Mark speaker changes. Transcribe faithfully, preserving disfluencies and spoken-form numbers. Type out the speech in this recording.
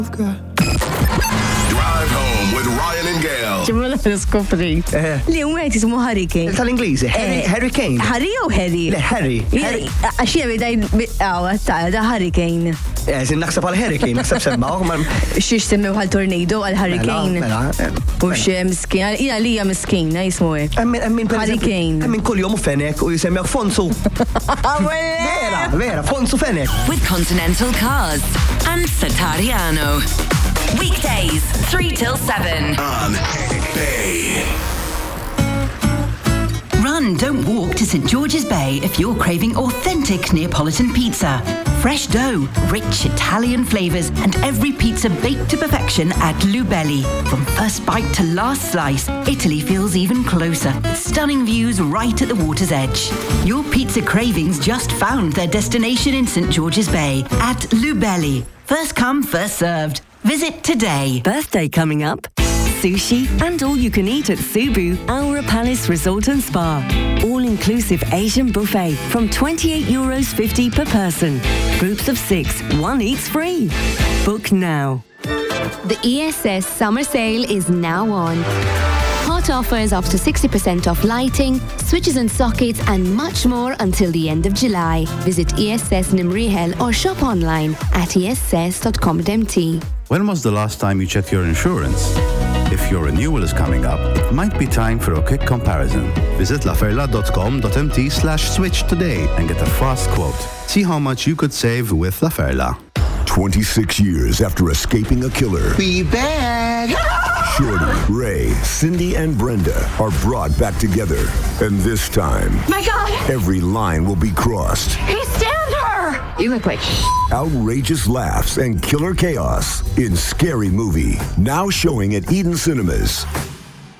Speaker 1: Drive home with Ryan and Gail.
Speaker 2: ġimma l-skopri. Li un għet jismu Hurricane.
Speaker 3: Tal-Ingliżi, Hurricane.
Speaker 2: Harry u Harry?
Speaker 3: Le, Harry.
Speaker 2: Għax jemi daj, għaw, da Hurricane.
Speaker 3: Eżin naħseb għal Hurricane, naħseb semmaw.
Speaker 2: Xiex semmew għal tornado għal Hurricane. U xie miskin, jina li hija miskina jismu għek. Hurricane.
Speaker 3: Emmin kull jom u fenek u jisemmew Fonsu. Vera, vera, Fonsu fenek.
Speaker 4: With Continental Cars and Satariano. Weekdays, three till seven.
Speaker 1: On Bay.
Speaker 4: Run, don't walk to Saint George's Bay if you're craving authentic Neapolitan pizza. Fresh dough, rich Italian flavors, and every pizza baked to perfection at Lubelli. From first bite to last slice, Italy feels even closer. Stunning views right at the water's edge. Your pizza cravings just found their destination in Saint George's Bay at Lubelli. First come, first served. Visit today.
Speaker 5: Birthday coming up? Sushi and all you can eat at Subu, Aura Palace Resort and Spa. All-inclusive Asian buffet from twenty-eight euros fifty per person. Groups of six, one eats free. Book now.
Speaker 6: The E S S summer sale is now on. Hot offers up to sixty percent off lighting, switches and sockets and much more until the end of July. Visit E S S Nimrihel or shop online at e s s dot com dot m t.
Speaker 7: When was the last time you checked your insurance? If your renewal is coming up, it might be time for a quick comparison. Visit laferla dot com dot m t slash switch today and get a fast quote. See how much you could save with Laferla.
Speaker 1: twenty-six years after escaping a killer.
Speaker 3: We back!
Speaker 1: Shorty, Ray, Cindy, and Brenda are brought back together. And this time,
Speaker 6: My God!
Speaker 1: every line will be crossed.
Speaker 6: He stabbed her! You look like
Speaker 1: Outrageous laughs and killer chaos in Scary Movie. Now showing at Eden Cinemas.